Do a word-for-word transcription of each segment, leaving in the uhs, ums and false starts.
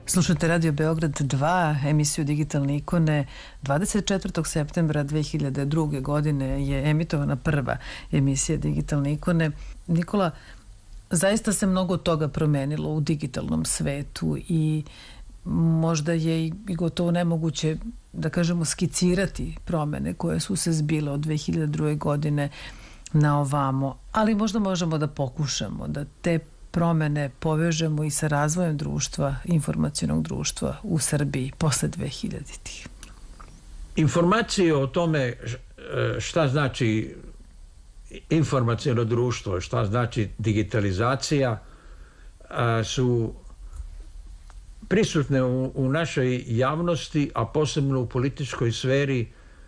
Slušajte Radio Beograd dva, emisiju Digitalne ikone. dvadeset četvrtog septembra dve hiljade druge. godine je emitovana prva emisija Digitalne ikone. Nikola, zaista se mnogo toga promenilo u digitalnom svetu i možda je i gotovo nemoguće, da kažemo, skicirati promene koje su se zbile od dve hiljade druge. godine na ovamo, ali možda možemo da pokušamo da te promene povežemo i sa razvojem društva, informacionog društva u Srbiji posle dve hiljaditih. Informacije o tome šta znači informaciono društvo, šta znači digitalizacija su prisutne u, u našoj javnosti, a posebno u političkoj sferi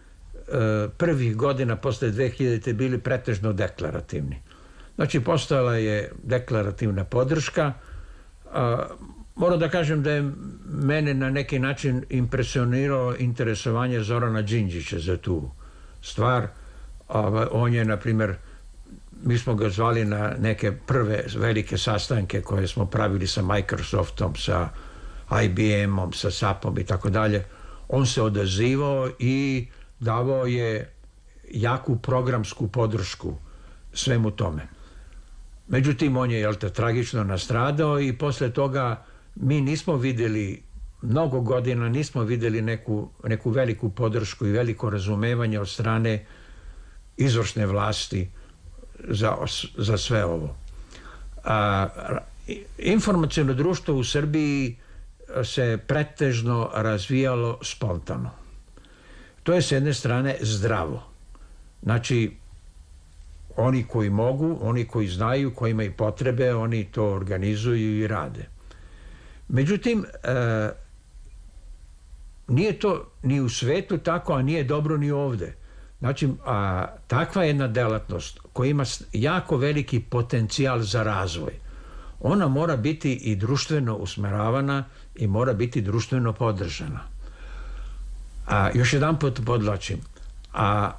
prvih godina posle dve hiljadite. bili pretežno deklarativni. Znači, postojala je deklarativna podrška. A, moram da kažem da je mene na neki način impresioniralo interesovanje Zorana Đinđića za tu stvar. A, on je, na primjer, mi smo ga zvali na neke prve velike sastanke koje smo pravili sa Microsoftom, sa I B M-om, sa S A P-om i tako dalje. On se odazivao i davao je jaku programsku podršku svemu tome. Međutim, on je, jel te, tragično nastradao i posle toga mi nismo videli, mnogo godina nismo videli neku, neku veliku podršku i veliko razumevanje od strane izvršne vlasti za, za sve ovo. A, informaciono društvo u Srbiji se pretežno razvijalo spontano. To je s jedne strane zdravo. Znači, oni koji mogu, oni koji znaju, koji imaju potrebe, oni to organizuju i rade. Međutim, e, nije to ni u svetu tako, a nije dobro ni ovde. Znači, a, takva jedna delatnost koja ima jako veliki potencijal za razvoj, ona mora biti i društveno usmeravana i mora biti društveno podržana. A, još jedan put podlačim, a